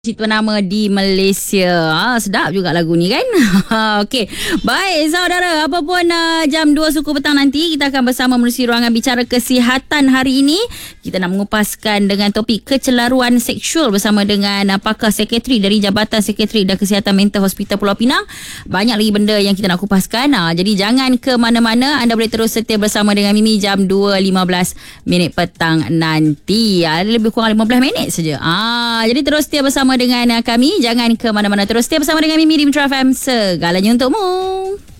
Cipta nama di Malaysia. Sedap juga lagu ni kan. Okey. Baik saudara, apapun jam 2 suku petang nanti kita akan bersama menerusi ruangan bicara kesihatan hari ini. Kita nak mengupaskan dengan topik kecelaruan seksual bersama dengan pakar sekretari dari Jabatan Sekretari dan Kesihatan Mental Hospital Pulau Pinang. Banyak lagi benda yang kita nak kupaskan. Jadi jangan ke mana-mana. Anda boleh terus setia bersama dengan Mimi jam 2.15 petang nanti. Lebih kurang 15 minit saja. Jadi terus setia bersama dengan kami. Jangan ke mana-mana, terus setia bersama dengan Mimi di Metro FM. Segalanya untukmu.